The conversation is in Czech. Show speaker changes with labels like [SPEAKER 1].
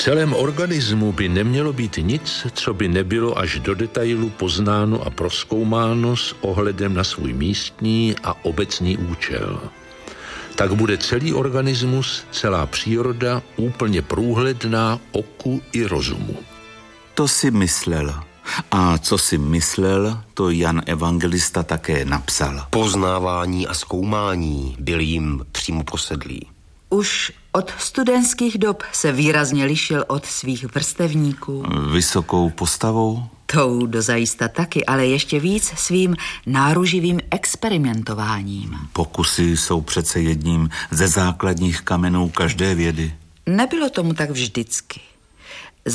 [SPEAKER 1] celém organismu by nemělo být nic, co by nebylo až do detailu poznáno a prozkoumáno s ohledem na svůj místní a obecný účel. Tak bude celý organismus, celá příroda úplně průhledná oku i rozumu.
[SPEAKER 2] To si myslel. A co si myslel, to Jan Evangelista také napsal.
[SPEAKER 3] Poznávání a zkoumání byl jim přímo posedlý.
[SPEAKER 4] Už od studentských dob se výrazně lišil od svých vrstevníků.
[SPEAKER 2] Vysokou postavou?
[SPEAKER 4] Tou dozajista taky, ale ještě víc svým náruživým experimentováním.
[SPEAKER 2] Pokusy jsou přece jedním ze základních kamenů každé vědy.
[SPEAKER 4] Nebylo tomu tak vždycky.